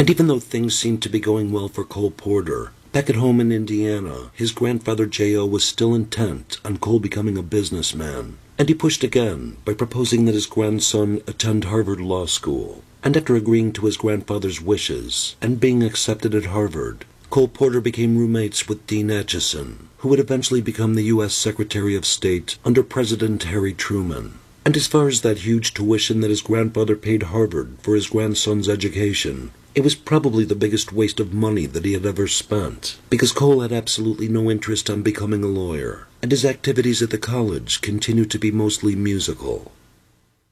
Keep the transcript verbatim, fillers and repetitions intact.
And even though things seemed to be going well for Cole Porter, back at home in Indiana, his grandfather J O was still intent on Cole becoming a businessman. And he pushed again by proposing that his grandson attend Harvard Law School. And after agreeing to his grandfather's wishes and being accepted at Harvard, Cole Porter became roommates with Dean Acheson, who would eventually become the U S Secretary of State under President Harry Truman. And as far as that huge tuition that his grandfather paid Harvard for his grandson's education, it was probably the biggest waste of money that he had ever spent, because Cole had absolutely no interest in becoming a lawyer, and his activities at the college continued to be mostly musical.